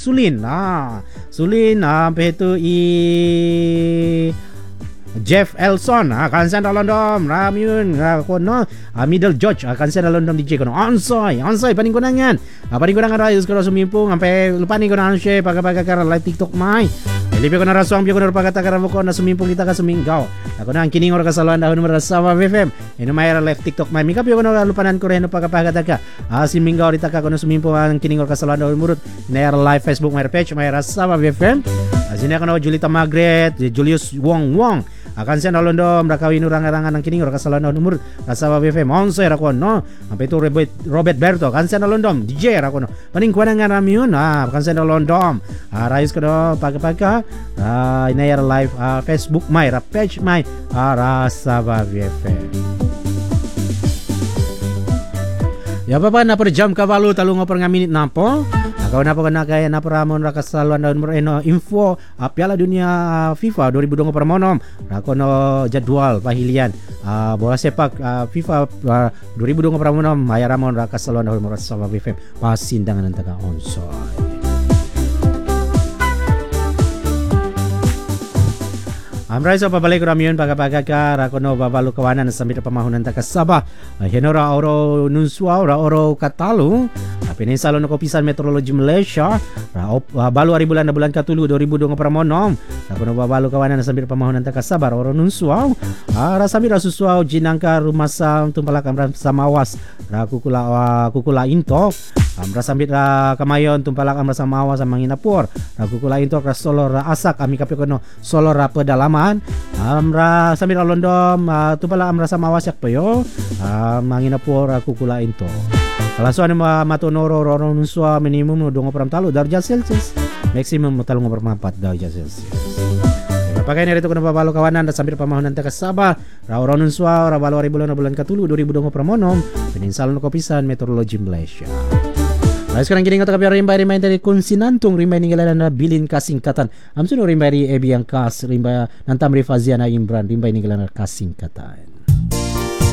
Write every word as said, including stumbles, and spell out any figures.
Sulin. Ah, Sulin sampai tu i Jeff Elson akan sen dalam dom Ramyun kono Middle George akan sen dalam dom D J kono Onsoi Onsoi paling kunangan paling kunangan rayus kono sumimpung sampai lupa ni kono share pakai-pakai kara live TikTok mai lebih kono rasuang biar kono pakai kara kono sumimpung kita ka suminggau kono ang kining ora kasaluan dahon nomor Sabah F M ini mai live TikTok mai mika biar kono lupanan ko reno pakai-pakai taka ah suminggau di taka kono sumimpung ang kining ora kasaluan dahon murut ini live Facebook mai page mai Sabah F M asine kono Julita Margaret Julius Wong Wong akan sen alondom rakawin urang-arangan ng kining ora kasalan umur Sabah F M onse ra kono sampai tu Robert Robert Berto kan sen alondom D J ra kono paning kuanangan ramiun ah kan sen alondom ah rais kono pagi-pagi ah ini ya live ah, Facebook my ra page my ah Sabah F M ya apa na per jam kavalu talung per ngaminit napo kau napa kena kaya napa ramon raka saluan daun mereno info uh, Piala Dunia uh, FIFA dua ribu dua puluh monom rakono jadwal pahilian uh, bola sepak uh, FIFA uh, dua ribu dua puluh monom maya ramon raka saluan daun mereno Sabah F M pasindangan antara onsoi. Amrai so pabalik ramion paga-paga ka rakono babalu kawanan sambil pemahunan ta Sabah henora oro nunsua ora oro katalu Peninsula no Kopisan Meteorologi Malaysia ra balu hari bulan bulan katulu dua ribu dua puluh monom rakono babalu kawanan sambil pemahunan ta Sabah oro nunsua ra sambil rasusuau jinangka rumasa tumpalakam samawas ra kukula kukula into amra sambil ra kamayon tumpalakam samawas sa manginapur ra kukula into ra solo ra asak ami kapikono solo ra pedalaman amra sambil alondom uh, tumpala amra samawas yak payo uh, manginapur ra kukula into kalasuan ma matonoro roro nunsua minimum no dua puluh talu darjah Celsius maksimum talong berempat darjah Celsius. Pakai nari tu kena babalo kawanan dan sambil pemahunan ta Sabah ra oro nunsua ra balo hari bulan bulan katulu dua ribu dua puluh monom Peninsula no Kopisan Meteorologi Malaysia. Nah sekarang kini ngata kapi rimba rimba dari kunsinantung rimba ninggalan na bilin kasingkatan amsun rimba ri ebi yang kas rimba nantam rifaziana Imran rimba ninggalan kasingkatan.